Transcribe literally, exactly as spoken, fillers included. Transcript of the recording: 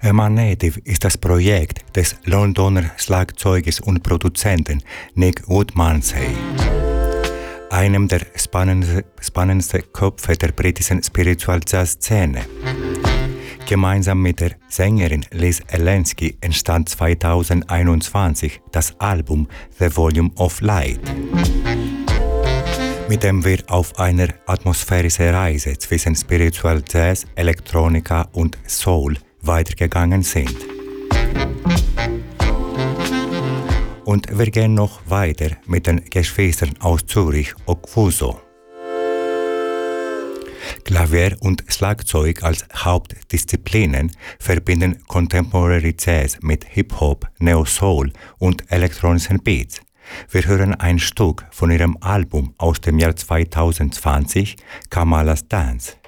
Emma Native ist das Projekt des Londoner Schlagzeugers und Produzenten Nick Woodmansey, einem der spannendsten spannendste Köpfe der britischen Spiritual Jazz Szene. Gemeinsam mit der Sängerin Liz Elensky entstand zweitausendeinundzwanzig das Album The Volume of Light, mit dem wir auf einer atmosphärischen Reise zwischen Spiritual Jazz, Elektronika und Soul weitergegangen sind. Und wir gehen noch weiter mit den Geschwistern aus Zürich, Okwuso. Klavier und Schlagzeug als Hauptdisziplinen verbinden Contemporary Jazz mit Hip-Hop, Neo-Soul und elektronischen Beats. Wir hören ein Stück von ihrem Album aus dem Jahr zweitausendzwanzig, Kamala's Dance.